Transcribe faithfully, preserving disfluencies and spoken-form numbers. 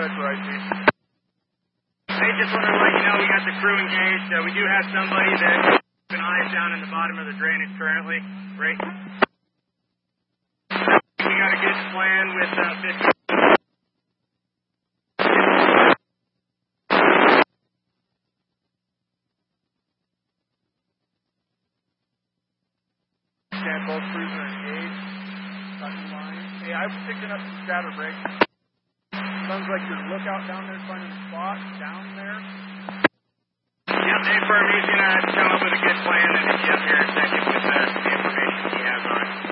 ahead for I C. Hey, just wanted to let you know we got the crew engaged. Uh, we do have somebody that keep an eye down in the bottom of the drainage currently. Great. We got a good plan with uh, fifty. Stand both crews are engaged. Touching line. Hey, I'm picking up some scatter breaks. Sounds like your lookout down there finding a spot down there. Yep, A-Firm, he's going to come up with a good plan and hit you up here in a second with uh, the information he has on it.